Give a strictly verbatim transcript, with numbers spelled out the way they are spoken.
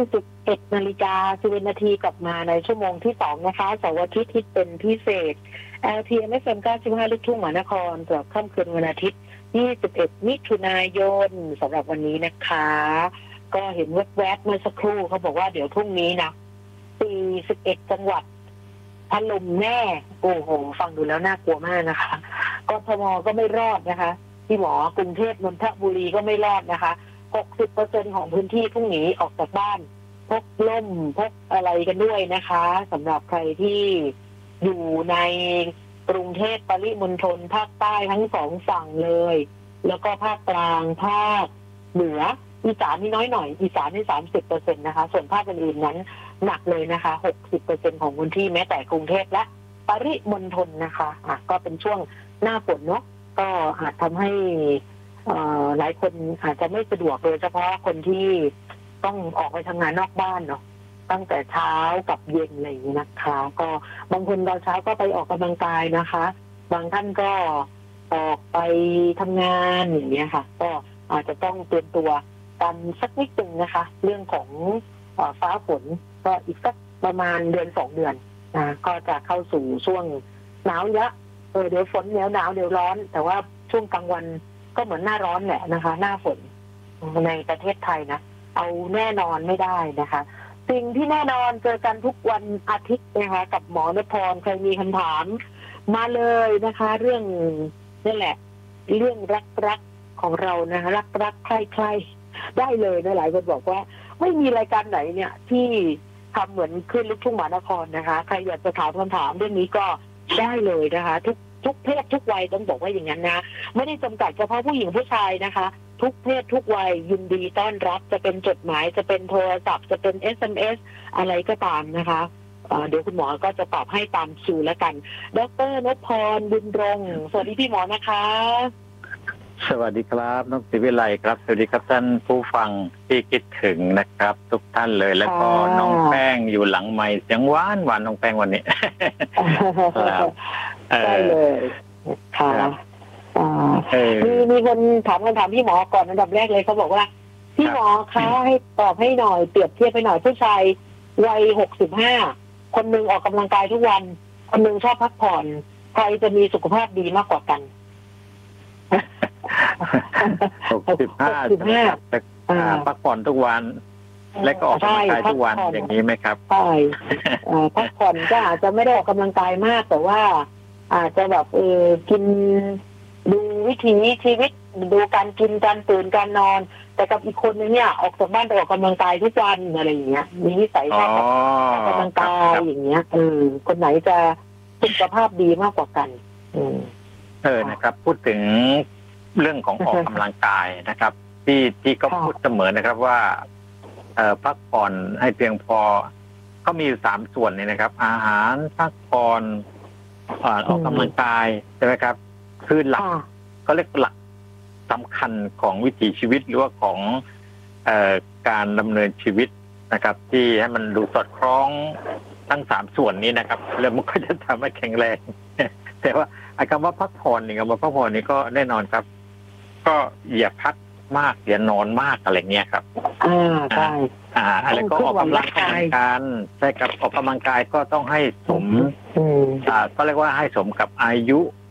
สิบเอ็ดนาฬิกาสิบเอ็ดนาทีกลับมาในชั่วโมงที่สองนะคะเสาร์อาทิตย์ที่เป็นพิเศษ แอล ที เอ็ม เอฟ เอ็ม เก้าสิบห้าลูกทุ่งมหานครสำหรับค่ำคืนวันอาทิตย์ยี่สิบเอ็ดมิถุนายนสำหรับวันนี้นะคะก็เห็นแวบๆเมื่อสักครู่เขาบอกว่าเดี๋ยวพรุ่งนี้นะสี่สิบเอ็ดจังหวัดถล่มแน่โอ้โหฟังดูแล้วน่ากลัวมากนะคะกทมก็ไม่รอดนะคะที่หมอกรุงเทพนนทบุรีก็ไม่รอดนะคะ หกสิบเปอร์เซ็นต์ ของพื้นที่พรุ่งนี้ออกจากบ้านพกล่มพกอะไรกันด้วยนะคะสำหรับใครที่อยู่ในกรุงเทพปริมณฑลภาคใต้ทั้งสองฝั่งเลยแล้วก็ภาคกลางภาคเหนืออีสานนี่น้อยหน่อยอีสานนี่ สามสิบเปอร์เซ็นต์ นะคะส่วนภาคอื่นๆนั้นหนักเลยนะคะ หกสิบเปอร์เซ็นต์ ของพื้นที่แม้แต่กรุงเทพและปริมณฑลนะคะอ่ะก็เป็นช่วงหน้าฝนเนาะก็อาจทำให้หลายคนอาจจะไม่สะดวกโดยเฉพาะคนที่ต้องออกไปทำงานนอกบ้านเนาะตั้งแต่เช้ากับเย็นอะไรอย่างนี้นะคะก็บางคนตอนเช้าก็ไปออกกำลังกายนะคะบางท่านก็ออกไปทำงานอย่างนี้ค่ะก็อาจจะต้องเตรียมตัวกันสักนิดนึงนะคะเรื่องของฟ้าฝนก็อีกสักประมาณเดือนสองเดือนนะก็จะเข้าสู่ช่วงหนาวเยอะเออเดี๋ยวฝนเดี๋ยวหนาวเดี๋ยวร้อนแต่ว่าช่วงกลางวันก็เหมือนหน้าร้อนแหละนะคะหน้าฝนในประเทศไทยนะเอาแน่นอนไม่ได้นะคะสิ่งที่แน่นอนเจอกันทุกวันอาทิตย์นะคะกับหมอนพรใครมีคำถามมาเลยนะคะเรื่องนี่แหละเรื่องรักๆของเรานะคะรักๆใครๆได้เลยนะหลายคนบอกว่าไม่มีรายการไหนเนี่ยที่ทำเหมือนขึ้นลูกทุ่งมหานครนะคะใครอยากจะถามคำถามเรื่องนี้ก็ได้เลยนะคะทุกทุกเพศทุกวัยต้องบอกว่าอย่างนั้นนะไม่ได้จำกัดเฉพาะผู้หญิงผู้ชายนะคะทุกเพศทุกวัยยินดีต้อนรับจะเป็นจดหมายจะเป็นโทรศัพท์จะเป็น เอส เอ็ม เอส อะไรก็ตามนะคะเดี๋ยวคุณหมอก็จะตอบให้ตามคิวแล้วกันดร.นพพรบุญรงค์สวัสดีพี่หมอนะคะสวัสดีครับน้องศิวิไลครับสวัสดีครับท่านผู้ฟังที่คิดถึงนะครับทุกท่านเลยแล้วก็น้องแป้งอยู่หลังไมค์เสียงหวานหวานน้องแป้งวันนี้ได้เลยค่ะมีมีคนถามคำถามพี่หมอก่อนอันดับแรกเลยเขาบอกว่าพี่หมอคะให้ตอบให้หน่อยเปรียบเทียบให้หน่อยผู้ชายวัยหกสิบห้าคนหนึ่งออกกำลังกายทุกวันคนหนึ่งชอบพักผ่อนใครจะมีสุขภาพดีมากกว่ากันหกสิบห้าพักผ่อนทุกวันและก็ออกกำลังกายทุกวันอย่างนี้ไหมครับใช่พักผ่อนก็อาจจะไม่ได้ออกกำลังกายมากแต่ว่าอาจจะแบบเออกินดูวิถีชีวิตดูการกินการตื่นการนอนแต่กับอีกคนนึงเนี่ยออกจากบ้านไปออกกำลังกายทุกวันอะไรอย่างเงี้ยมีนิสัยชอบออกกำลังกายอย่างเงี้ยเออคนไหนจะสุขภาพดีมากกว่ากันเออนะครับพูดถึงเรื่องของออกกำลังกายนะครับที่ที่ก็พูดเสมอนะครับว่าเอ่อพักผ่อนให้เพียงพอก็มีสามส่วนนี่นะครับอาหารพักผ่อนออกกำลังกายใช่ไหมครับคือหลักก็เรียกหลักสำคัญของวิถีชีวิตหรือว่าของเอ่อการดำเนินชีวิตนะครับที่ให้มันดูสอดคล้องทั้งสามส่วนนี้นะครับแล้วมันก็จะทำให้แข็งแรงแต่ว่าคำว่าพักผ่อนนี่คำว่าพักผ่อนนี่ก็แน่นอนครับก็อย่าพักมากอย่านอนมากอะไรเงี้ยครับอ่าใช่อ่าอะไรก็ออกกำลังกายกันใช่ครับออกกำลังกายก็ต้องให้สมอ่าก็เรียกว่าให้สมกับอายุ